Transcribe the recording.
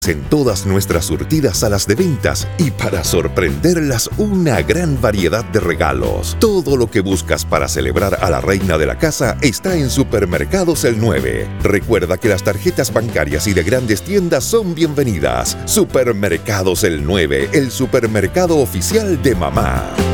en todas nuestras surtidas salas de ventas y para sorprenderlas una gran variedad de regalos. Todo lo que buscas para celebrar a la reina de la casa está en Supermercados El 9. Recuerda que las tarjetas bancarias y de grandes tiendas son bienvenidas. Supermercados El 9, el supermercado oficial de mamá.